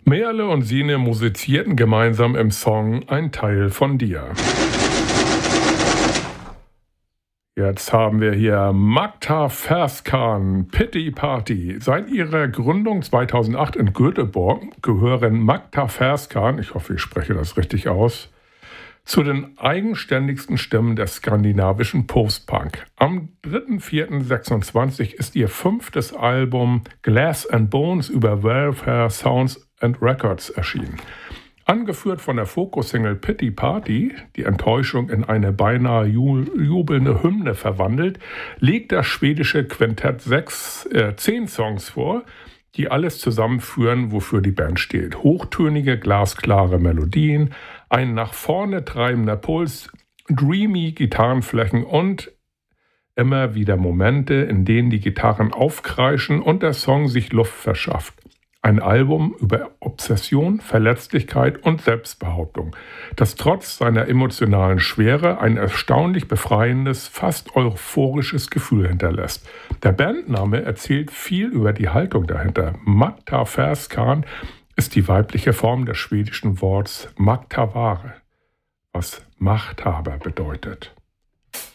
Merle und Sine musizierten gemeinsam im Song Ein Teil von dir. Jetzt haben wir hier Magda Ferskan, Pity Party. Seit ihrer Gründung 2008 in Göteborg gehören Magda Ferskan, ich hoffe, ich spreche das richtig aus, zu den eigenständigsten Stimmen des skandinavischen Post-Punk. Am 3.4.26 ist ihr 5. Album Glass and Bones über Welfare Sounds and Records erschienen. Angeführt von der Fokus-Single Pity Party, die Enttäuschung in eine beinahe jubelnde Hymne verwandelt, legt das schwedische Quintett 10 Songs vor, die alles zusammenführen, wofür die Band steht. Hochtönige, glasklare Melodien, ein nach vorne treibender Puls, dreamy Gitarrenflächen und immer wieder Momente, in denen die Gitarren aufkreischen und der Song sich Luft verschafft. Ein Album über Obsession, Verletzlichkeit und Selbstbehauptung, das trotz seiner emotionalen Schwere ein erstaunlich befreiendes, fast euphorisches Gefühl hinterlässt. Der Bandname erzählt viel über die Haltung dahinter. Magda Ferskan ist die weibliche Form des schwedischen Worts Makthavare, was Machthaber bedeutet.